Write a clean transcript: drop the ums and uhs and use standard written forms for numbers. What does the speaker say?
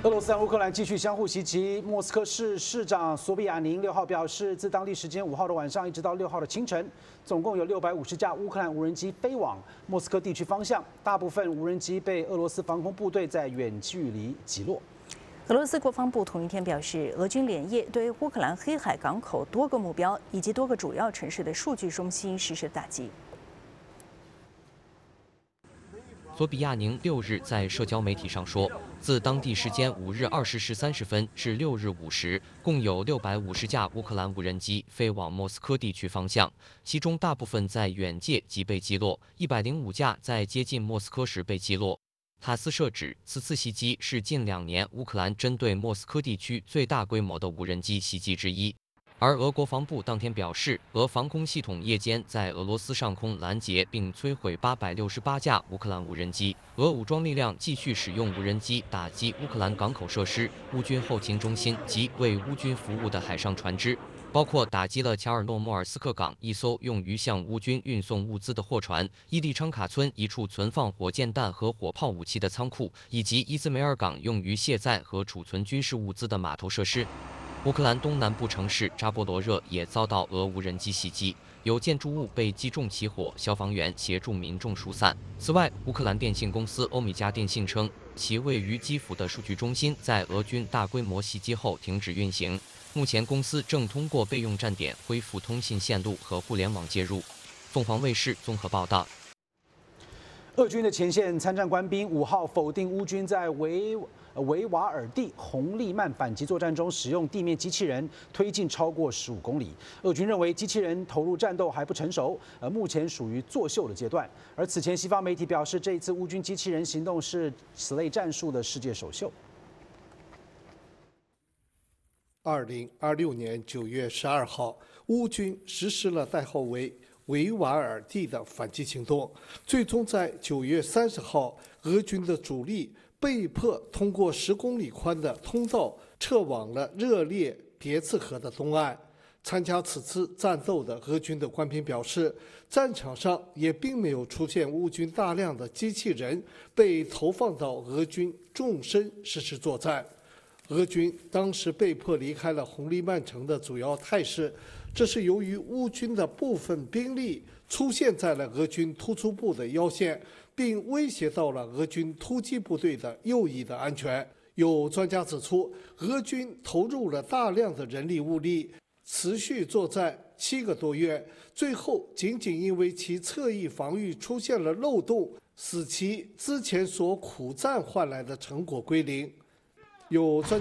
俄罗斯和乌克兰继续相互袭击。莫斯科市市长索比亚宁6号表示，自当地时间5号的晚上一直到6号的清晨，总共有650架乌克兰无人机飞往莫斯科地区方向，大部分无人机被俄罗斯防空部队在远距离击落。 俄罗斯国防部同一天表示，俄军连夜对乌克兰黑海港口多个目标以及多个主要城市的数据中心实施打击。 索比亚宁6日在社交媒体上说，自当地时间5日20时30分至6日5时，共有650架乌克兰无人机飞往莫斯科地区方向，其中大部分在远界即被击落，105架在接近莫斯科时被击落。塔斯社指，此次袭击是近2年乌克兰针对莫斯科地区最大规模的无人机袭击之一。 而俄国防部当天表示，俄防空系统夜间在俄罗斯上空拦截并摧毁868架乌克兰无人机。俄武装力量继续使用无人机打击乌克兰港口设施、乌军后勤中心及为乌军服务的海上船只，包括打击了乔尔诺莫尔斯克港一艘用于向乌军运送物资的货船、伊利昌卡村一处存放火箭弹和火炮武器的仓库，以及伊兹梅尔港用于卸载和储存军事物资的码头设施。 乌克兰东南部城市扎波罗热也遭到俄无人机袭击，有建筑物被击中起火，消防员协助民众疏散。此外，乌克兰电信公司欧米加电信称，其位于基辅的数据中心在俄军大规模袭击后停止运行。目前，公司正通过备用站点恢复通信线路和互联网接入。凤凰卫视综合报道。 俄军的前线参战官兵5号否定乌军在维瓦尔第洪利曼反击作战中使用地面机器人推进超过15公里。俄军认为机器人投入战斗还不成熟，目前属于作秀的阶段。而此前西方媒体表示，这一次乌军机器人行动是此类战术的世界首秀。 2026年9月12号，乌军实施了代号为 维瓦尔第的反击行动，最终在9月30号，俄军的主力被迫通过10公里宽的通道撤往了热列迭茨河的东岸。参加此次战斗的俄军的官兵表示，战场上也并没有出现乌军大量的机器人被投放到俄军纵深实施作战。俄军当时被迫离开了红利曼城的主要态势。 这是由于乌军的部分兵力出现在了俄军突出部的腰线，并威胁到了俄军突击部队的右翼的安全。有专家指出，俄军投入了大量的人力物力，持续作战7个多月，最后仅仅因为其侧翼防御出现了漏洞，使其之前所苦战换来的成果归零。有专